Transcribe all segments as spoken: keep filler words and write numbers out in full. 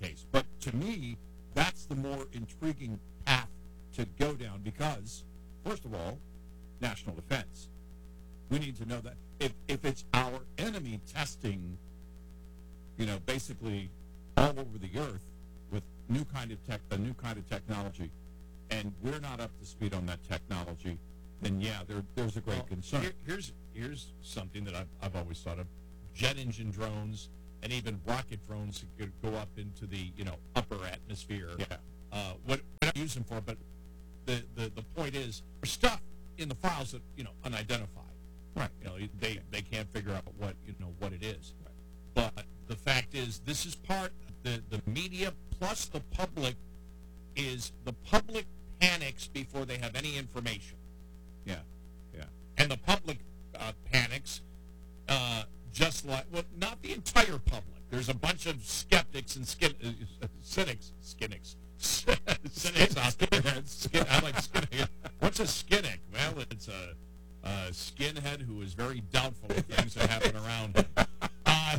case. But to me, that's the more intriguing path to go down because, first of all, national defense. We need to know that if, if it's our enemy testing, you know, basically all over the earth with new kind of tech, a new kind of technology, and we're not up to speed on that technology, then yeah, there, there's a great well, concern. Here, here's here's something that I've, I've always thought of: jet engine drones and even rocket drones that could go up into the you know upper atmosphere. Yeah. Uh, what, what I use them for, but the, the the point is, there's stuff in the files that you know unidentified. Right. You know, they they can't figure out what you know what it is. Right. But the fact is, this is part the the media plus the public is the public panics before they have any information. Yeah. Yeah. And the public uh, panics, uh, just like well, not the entire public. There's a bunch of skeptics and skin, uh, cynics, skinnics, cynics out there. Skin, I like skinnick. What's a skinnick? Well, it's a. Uh, skinhead who is very doubtful of things that happen around him. Uh,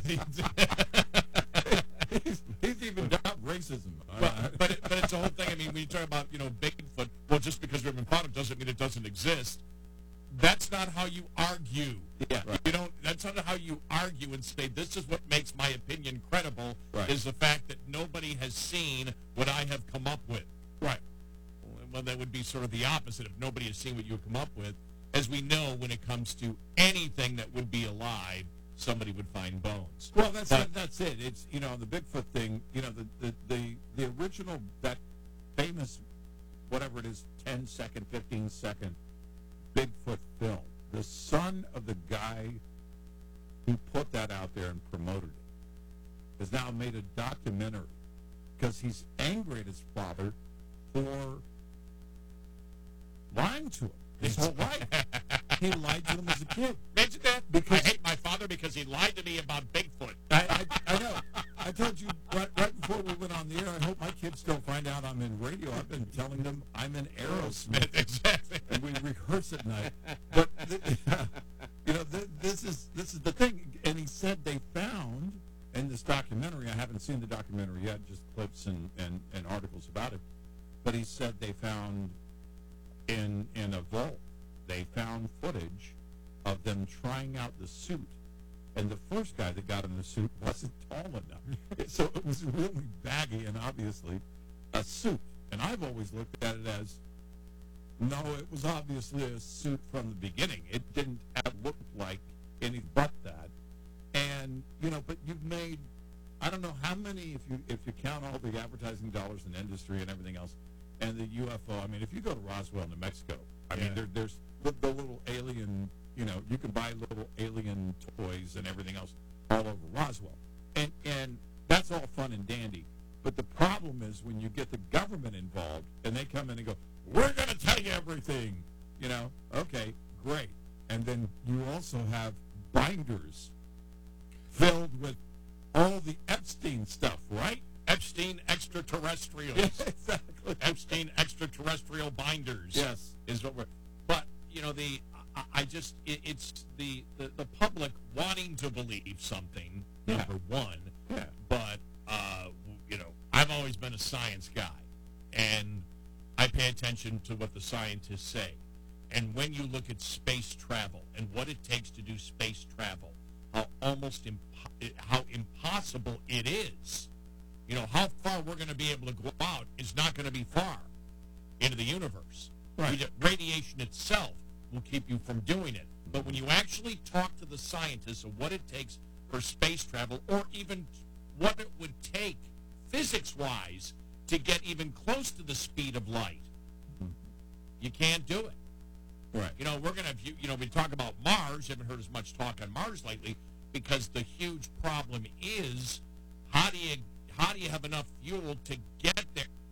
he's, he's even doubt racism. But, but, it, but it's a whole thing. I mean, when you talk about, you know, Bigfoot, well, just because we haven't found it doesn't mean it doesn't exist. That's not how you argue. Yeah, right. You don't. That's not how you argue and say, this is what makes my opinion credible, right. is the fact that nobody has seen what I have come up with. Right. Well, that would be sort of the opposite if nobody has seen what you have come up with. As we know, when it comes to anything that would be alive, somebody would find bones. Well, that's but, it, that's it. It's you know the Bigfoot thing. You know the, the, the, the original that famous whatever it is ten second, fifteen second Bigfoot film. The son of the guy who put that out there and promoted it has now made a documentary because he's angry at his father for lying to him. His whole life. He lied to him as a kid. Mention that? Because I hate my father because he lied to me about Bigfoot. I, I, I know. I told you right, right before we went on the air, I hope my kids don't find out I'm in radio. I've been telling them I'm in Aerosmith. Exactly. And we rehearse at night. But, you know, th- this is this is the thing. And he said they found in this documentary, I haven't seen the documentary yet, just clips and, and, and articles about it, but he said they found in in a vault, they found footage of them trying out the suit, and the first guy that got in the suit wasn't tall enough, so it was really baggy and obviously a suit. And I've always looked at it as, no, it was obviously a suit from the beginning. It didn't have looked like any but that. And you know, but you've made, I don't know how many, if you if you count all the advertising dollars and industry and everything else. And the U F O, I mean, if you go to Roswell, New Mexico, I yeah. mean, there, there's the, the little alien, you know, you can buy little alien toys and everything else all over Roswell. And, and that's all fun and dandy. But the problem is when you get the government involved and they come in and go, we're going to tell you everything, you know, okay, great. And then you also have binders filled with all the Epstein stuff, right? Epstein extraterrestrials. Yes, exactly. Epstein extraterrestrial binders. Yes. Is what we're. But, you know, the I, I just, it, it's the, the, the public wanting to believe something, Yeah. number one. Yeah. But, uh, you know, I've always been a science guy. And I pay attention to what the scientists say. And when you look at space travel and what it takes to do space travel, how almost impo- how impossible it is. You know, how far we're going to be able to go out is not going to be far into the universe. Right. We, radiation itself will keep you from doing it. But when you actually talk to the scientists of what it takes for space travel, or even what it would take physics-wise to get even close to the speed of light, mm-hmm. you can't do it. Right. You know, we're going to, you know, we talk about Mars. You haven't heard as much talk on Mars lately because the huge problem is how do you How do you have enough fuel to get there